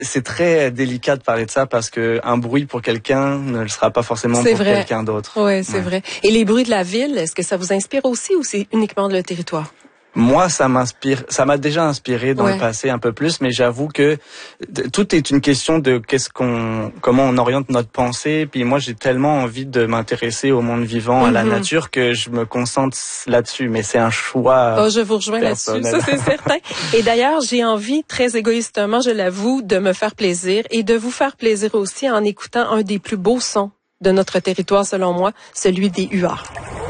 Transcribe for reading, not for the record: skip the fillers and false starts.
c'est très délicat de parler de ça parce que un bruit pour quelqu'un ne le sera pas forcément pour quelqu'un d'autre. Oui, c'est vrai. Et les bruits de la ville, est-ce que ça vous inspire aussi ou c'est uniquement le territoire? Moi, ça m'inspire, ça m'a déjà inspiré dans le passé un peu plus, mais j'avoue que tout est une question de comment on oriente notre pensée. Puis moi, j'ai tellement envie de m'intéresser au monde vivant, à la nature, que je me concentre là-dessus. Mais c'est un choix. Je vous rejoins là-dessus, ça c'est certain. Et d'ailleurs, j'ai envie, très égoïstement, je l'avoue, de me faire plaisir et de vous faire plaisir aussi en écoutant un des plus beaux sons de notre territoire, selon moi, celui des huards.